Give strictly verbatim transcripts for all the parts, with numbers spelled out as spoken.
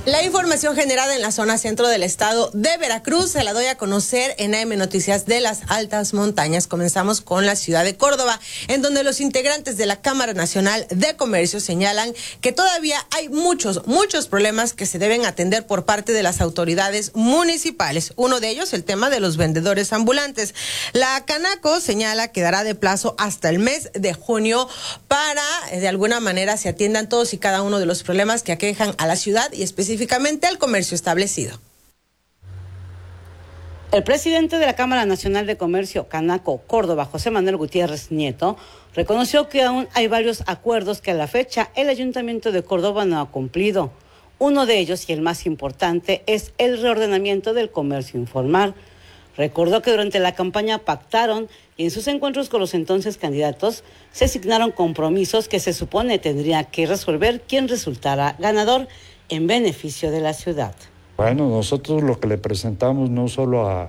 La información generada en la zona centro del estado de Veracruz se la doy a conocer en A M Noticias de las Altas Montañas. Comenzamos con la ciudad de Córdoba, en donde los integrantes de la Cámara Nacional de Comercio señalan que todavía hay muchos, muchos problemas que se deben atender por parte de las autoridades municipales. Uno de ellos, el tema de los vendedores ambulantes. La Canaco señala que dará de plazo hasta el mes de junio para, de alguna manera, se atiendan todos y cada uno de los problemas que aquejan a la ciudad y específicamente específicamente al comercio establecido. El presidente de la Cámara Nacional de Comercio, Canaco, Córdoba, José Manuel Gutiérrez Nieto, reconoció que aún hay varios acuerdos que a la fecha el Ayuntamiento de Córdoba no ha cumplido. Uno de ellos, y el más importante, es el reordenamiento del comercio informal. Recordó que durante la campaña pactaron y en sus encuentros con los entonces candidatos se asignaron compromisos que se supone tendría que resolver quien resultara ganador en beneficio de la ciudad. Bueno, nosotros lo que le presentamos no solo a, a,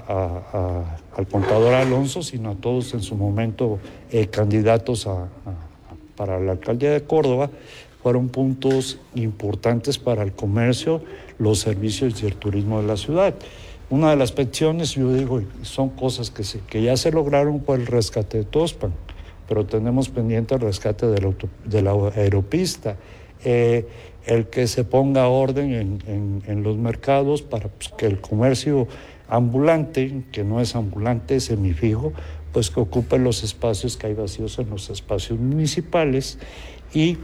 a, al contador Alonso, sino a todos en su momento eh, candidatos a, a, para la alcaldía de Córdoba, fueron puntos importantes para el comercio, los servicios y el turismo de la ciudad. Una de las peticiones, yo digo, son cosas que, se, que ya se lograron por el rescate de Tospan, pero tenemos pendiente el rescate de la, auto, de la aeropista, eh, el que se ponga orden en, en, en los mercados para pues, que el comercio ambulante, que no es ambulante, es semifijo, pues que ocupe los espacios que hay vacíos en los espacios municipales y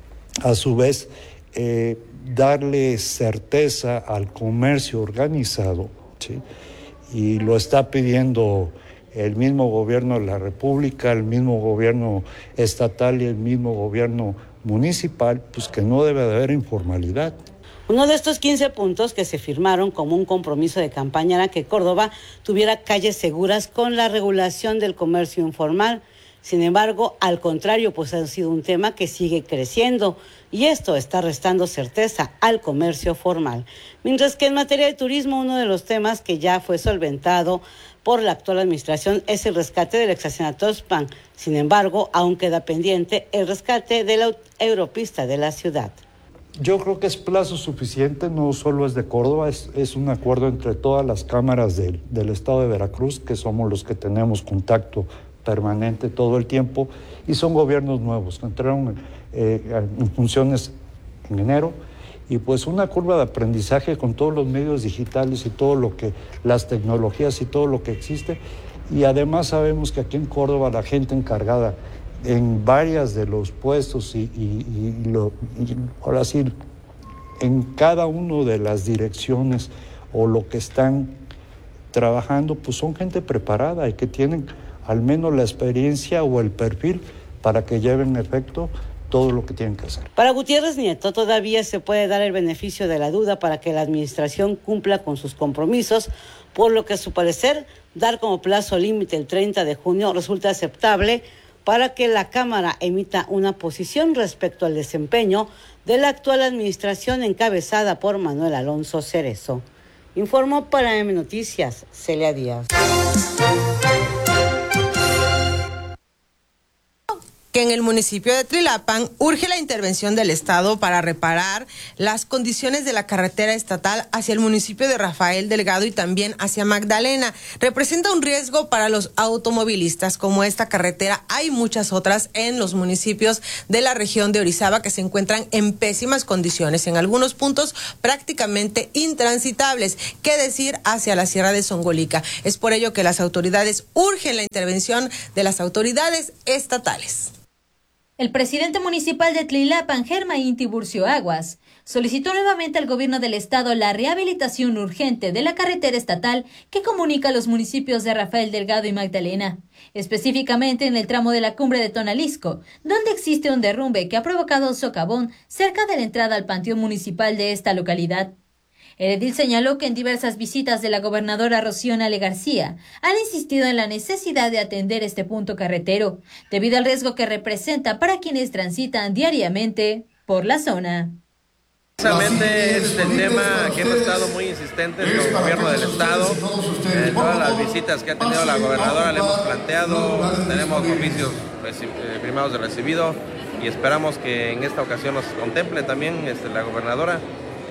a su vez eh, darle certeza al comercio organizado, ¿sí? Y lo está pidiendo el mismo gobierno de la República, el mismo gobierno estatal y el mismo gobierno municipal, pues que no debe de haber informalidad. Uno de estos quince puntos que se firmaron como un compromiso de campaña era que Córdoba tuviera calles seguras con la regulación del comercio informal. Sin embargo, al contrario, pues ha sido un tema que sigue creciendo y esto está restando certeza al comercio formal. Mientras que en materia de turismo, uno de los temas que ya fue solventado por la actual administración es el rescate de la estación Tospan. Sin embargo, aún queda pendiente el rescate de la europista de la ciudad. Yo creo que es plazo suficiente, no solo es de Córdoba, es, es un acuerdo entre todas las cámaras del, del estado de Veracruz, que somos los que tenemos contacto permanente todo el tiempo, y son gobiernos nuevos que entraron eh, en funciones en enero, y pues una curva de aprendizaje con todos los medios digitales y todo lo que, las tecnologías y todo lo que existe, y además sabemos que aquí en Córdoba la gente encargada en varias de los puestos y, y, y, lo, y ahora sí, en cada una de las direcciones o lo que están trabajando, pues son gente preparada y que tienen al menos la experiencia o el perfil para que lleven efecto todo lo que tienen que hacer. Para Gutiérrez Nieto todavía se puede dar el beneficio de la duda para que la administración cumpla con sus compromisos, por lo que a su parecer dar como plazo límite el treinta de junio resulta aceptable para que la Cámara emita una posición respecto al desempeño de la actual administración encabezada por Manuel Alonso Cerezo. Informó para A M Noticias, Celia Díaz. Que en el municipio de Tlilapan urge la intervención del Estado para reparar las condiciones de la carretera estatal hacia el municipio de Rafael Delgado y también hacia Magdalena. Representa un riesgo para los automovilistas. Como esta carretera, hay muchas otras en los municipios de la región de Orizaba que se encuentran en pésimas condiciones, en algunos puntos prácticamente intransitables. ¿Qué decir hacia la Sierra de Zongolica? Es por ello que las autoridades urgen la intervención de las autoridades estatales. El presidente municipal de Tlilapan, Germain Tiburcio Aguas, solicitó nuevamente al gobierno del estado la rehabilitación urgente de la carretera estatal que comunica los municipios de Rafael Delgado y Magdalena, específicamente en el tramo de la cumbre de Tonalisco, donde existe un derrumbe que ha provocado socavón cerca de la entrada al panteón municipal de esta localidad. El edil señaló que en diversas visitas de la gobernadora Rocío Nale García han insistido en la necesidad de atender este punto carretero, debido al riesgo que representa para quienes transitan diariamente por la zona. Precisamente este es el tema que hemos estado muy insistentes en el gobierno del estado. En todas las visitas que ha tenido la gobernadora le hemos planteado, tenemos oficios firmados de recibido y esperamos que en esta ocasión nos contemple también este, la gobernadora.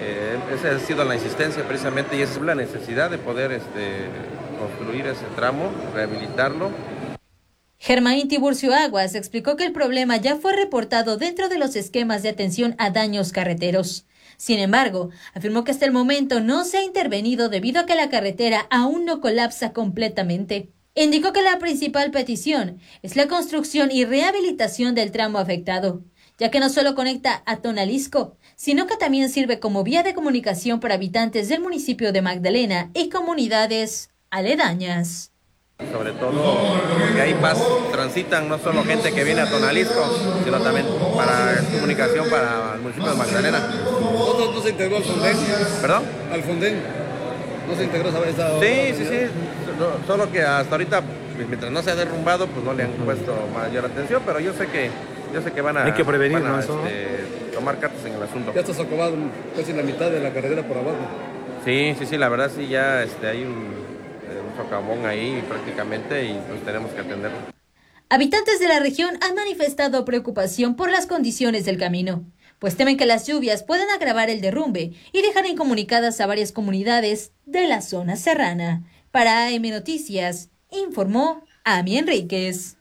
Eh, esa ha sido la insistencia precisamente y esa es la necesidad de poder este, construir ese tramo, rehabilitarlo. Germain Tiburcio Aguas explicó que el problema ya fue reportado dentro de los esquemas de atención a daños carreteros. Sin embargo, afirmó que hasta el momento no se ha intervenido debido a que la carretera aún no colapsa completamente. Indicó que la principal petición es la construcción y rehabilitación del tramo afectado, ya que no solo conecta a Tonalisco, sino que también sirve como vía de comunicación para habitantes del municipio de Magdalena y comunidades aledañas. Sobre todo porque ahí pas, transitan no solo gente que viene a Tonalisco, sino también para comunicación para el municipio de Magdalena. ¿No, no se integró al Fonden? ¿Perdón? ¿Al Fonden? ¿No se integró esa esa Sí, sí, sí. No, solo que hasta ahorita, mientras no se ha derrumbado, pues no le han puesto mayor atención, pero yo sé que yo sé que van a, Hay que prevenir, van a ¿no? Eso, ¿no? este, tomar cartas en el asunto. Ya está socavado casi la mitad de la carretera por abajo. Sí, sí, sí, la verdad sí, ya este, hay un, un socavón ahí prácticamente y pues tenemos que atenderlo. Habitantes de la región han manifestado preocupación por las condiciones del camino, pues temen que las lluvias puedan agravar el derrumbe y dejar incomunicadas a varias comunidades de la zona serrana. Para A M Noticias, informó Ami Enríquez.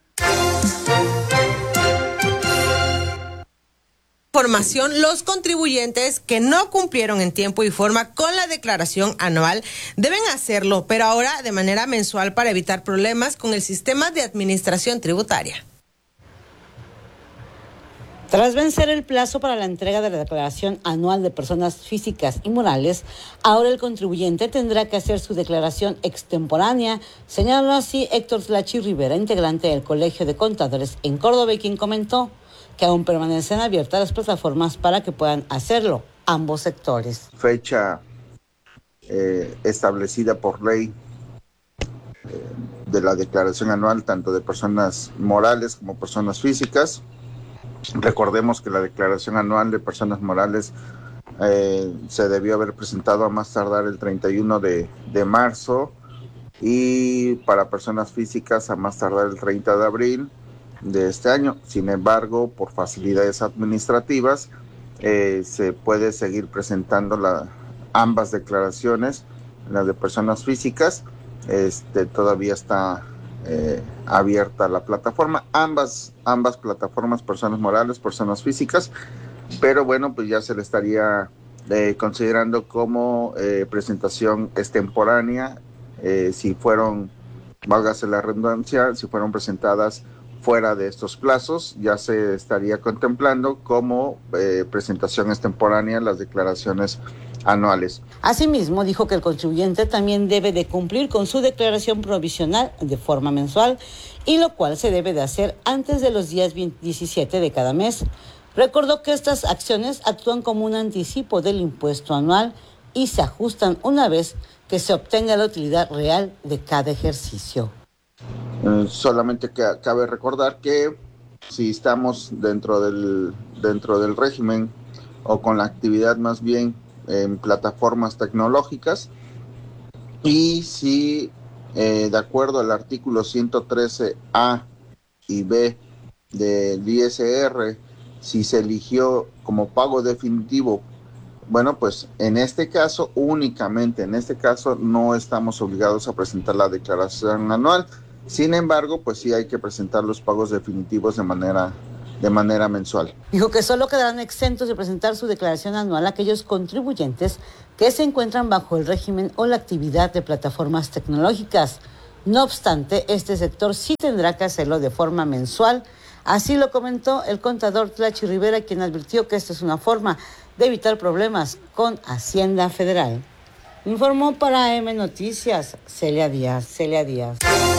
Información, los contribuyentes que no cumplieron en tiempo y forma con la declaración anual deben hacerlo, pero ahora de manera mensual para evitar problemas con el sistema de administración tributaria. Tras vencer el plazo para la entrega de la declaración anual de personas físicas y morales, ahora el contribuyente tendrá que hacer su declaración extemporánea, señaló así Héctor Tlachi Rivera, integrante del Colegio de Contadores en Córdoba, y quien comentó que aún permanecen abiertas las plataformas para que puedan hacerlo ambos sectores. Fecha eh, establecida por ley eh, de la declaración anual tanto de personas morales como personas físicas. Recordemos que la declaración anual de personas morales eh, se debió haber presentado a más tardar el treinta y uno de marzo y para personas físicas a más tardar el treinta de abril de este año. Sin embargo, por facilidades administrativas, eh, se puede seguir presentando la, ambas declaraciones, las de personas físicas. Este, todavía está eh, abierta la plataforma, ambas, ambas plataformas, personas morales, personas físicas, pero bueno, pues ya se le estaría eh, considerando como eh, presentación extemporánea, eh, si fueron, válgase la redundancia, si fueron presentadas fuera de estos plazos, ya se estaría contemplando como eh, presentación extemporánea las declaraciones anuales. Asimismo, dijo que el contribuyente también debe de cumplir con su declaración provisional de forma mensual, y lo cual se debe de hacer antes de los días diecisiete de cada mes. Recordó que estas acciones actúan como un anticipo del impuesto anual y se ajustan una vez que se obtenga la utilidad real de cada ejercicio. Eh, solamente que, cabe recordar que si estamos dentro del, dentro del régimen o con la actividad más bien en plataformas tecnológicas, y si eh, de acuerdo al artículo ciento trece A y B del I S R, si se eligió como pago definitivo, bueno, pues en este caso, únicamente en este caso, no estamos obligados a presentar la declaración anual. Sin embargo, pues sí hay que presentar los pagos definitivos de manera, de manera mensual. Dijo que solo quedarán exentos de presentar su declaración anual aquellos contribuyentes que se encuentran bajo el régimen o la actividad de plataformas tecnológicas. No obstante, este sector sí tendrá que hacerlo de forma mensual. Así lo comentó el contador Tlachi Rivera, quien advirtió que esta es una forma de evitar problemas con Hacienda Federal. Informó para A M Noticias, Celia Díaz. Celia Díaz.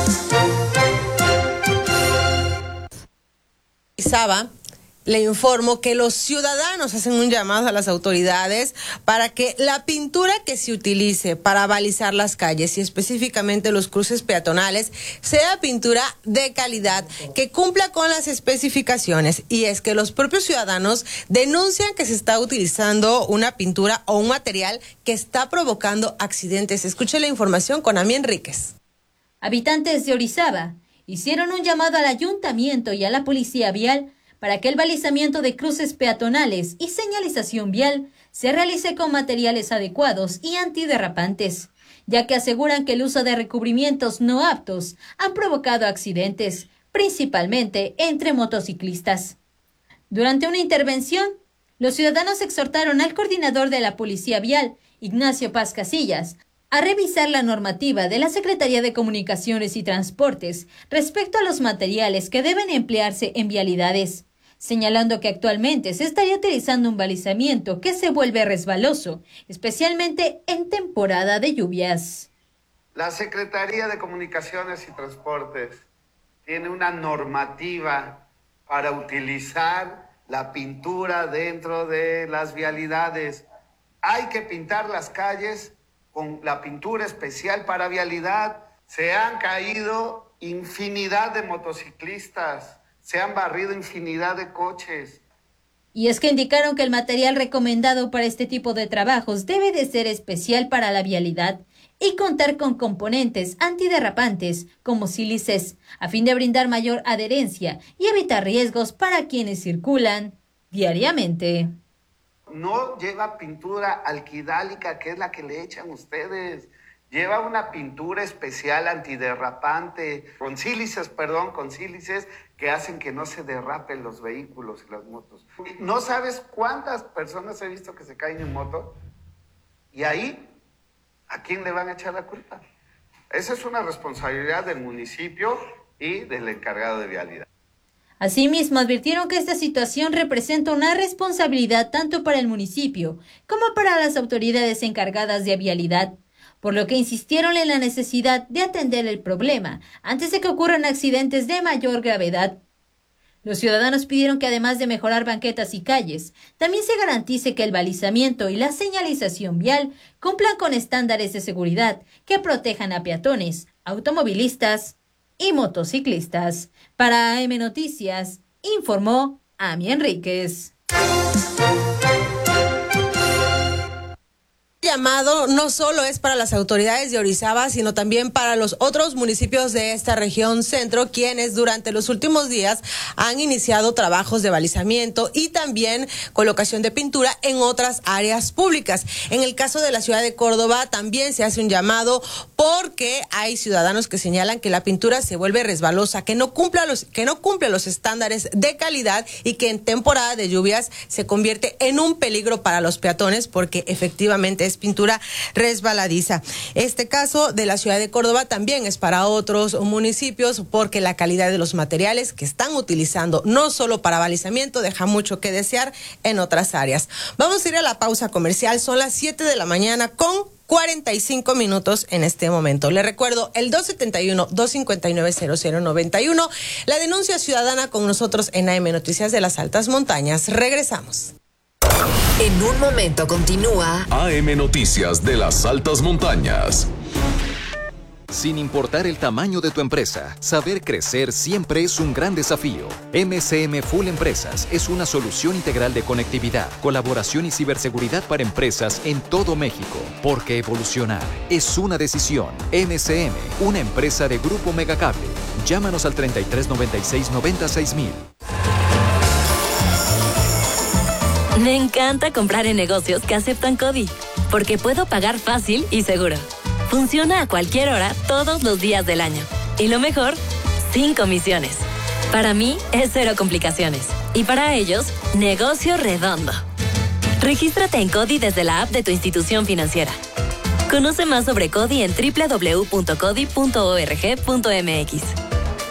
Saba, le informo que los ciudadanos hacen un llamado a las autoridades para que la pintura que se utilice para balizar las calles y específicamente los cruces peatonales sea pintura de calidad que cumpla con las especificaciones. Y es que los propios ciudadanos denuncian que se está utilizando una pintura o un material que está provocando accidentes. Escuche la información con Ami Enríquez. Habitantes de Orizaba hicieron un llamado al ayuntamiento y a la policía vial para que el balizamiento de cruces peatonales y señalización vial se realice con materiales adecuados y antiderrapantes, ya que aseguran que el uso de recubrimientos no aptos han provocado accidentes, principalmente entre motociclistas. Durante una intervención, los ciudadanos exhortaron al coordinador de la Policía Vial, Ignacio Paz Casillas, a revisar la normativa de la Secretaría de Comunicaciones y Transportes respecto a los materiales que deben emplearse en vialidades, señalando que actualmente se estaría utilizando un balizamiento que se vuelve resbaloso, especialmente en temporada de lluvias. La Secretaría de Comunicaciones y Transportes tiene una normativa para utilizar la pintura dentro de las vialidades. Hay que pintar las calles con la pintura especial para vialidad. Se han caído infinidad de motociclistas, se han barrido infinidad de coches. Y es que indicaron que el material recomendado para este tipo de trabajos debe de ser especial para la vialidad y contar con componentes antiderrapantes como sílices, a fin de brindar mayor adherencia y evitar riesgos para quienes circulan diariamente. No lleva pintura alquidálica, que es la que le echan ustedes. Lleva una pintura especial antiderrapante, con sílices, perdón, con sílices que hacen que no se derrapen los vehículos y las motos. No sabes cuántas personas he visto que se caen en moto y ahí, ¿a quién le van a echar la culpa? Esa es una responsabilidad del municipio y del encargado de vialidad. Asimismo, advirtieron que esta situación representa una responsabilidad tanto para el municipio como para las autoridades encargadas de vialidad, por lo que insistieron en la necesidad de atender el problema antes de que ocurran accidentes de mayor gravedad. Los ciudadanos pidieron que además de mejorar banquetas y calles, también se garantice que el balizamiento y la señalización vial cumplan con estándares de seguridad que protejan a peatones, automovilistas y motociclistas. Para A M Noticias, informó Ami Enríquez. Llamado no solo es para las autoridades de Orizaba, sino también para los otros municipios de esta región centro, quienes durante los últimos días han iniciado trabajos de balizamiento y también colocación de pintura en otras áreas públicas. En el caso de la ciudad de Córdoba también se hace un llamado porque hay ciudadanos que señalan que la pintura se vuelve resbalosa, que no cumple los, que no cumple los estándares de calidad y que en temporada de lluvias se convierte en un peligro para los peatones porque efectivamente es pintura resbaladiza. Este caso de la ciudad de Córdoba también es para otros municipios porque la calidad de los materiales que están utilizando, no solo para balizamiento, deja mucho que desear en otras áreas. Vamos a ir a la pausa comercial, son las siete de la mañana con cuarenta y cinco minutos en este momento. Le recuerdo el dos siete uno, dos cinco nueve, cero cero nueve uno, la denuncia ciudadana con nosotros en A M Noticias de las Altas Montañas. Regresamos. En un momento continúa A M Noticias de las Altas Montañas. Sin importar el tamaño de tu empresa, saber crecer siempre es un gran desafío. M C M Full Empresas es una solución integral de conectividad, colaboración y ciberseguridad para empresas en todo México. Porque evolucionar es una decisión. M C M, una empresa de Grupo Megacable. Llámanos al treinta y tres noventa y seis noventa y seis mil. Me encanta comprar en negocios que aceptan CODI, porque puedo pagar fácil y seguro. Funciona a cualquier hora, todos los días del año. Y lo mejor, sin comisiones. Para mí, es cero complicaciones. Y para ellos, negocio redondo. Regístrate en CODI desde la app de tu institución financiera. Conoce más sobre CODI en doble u doble u doble u punto codi punto org punto m x.